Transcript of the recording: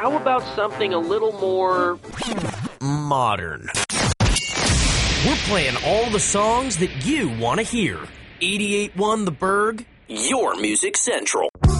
How about something a little more modern? We're playing all the songs that you want to hear. 88.1 The Berg, your Music Central.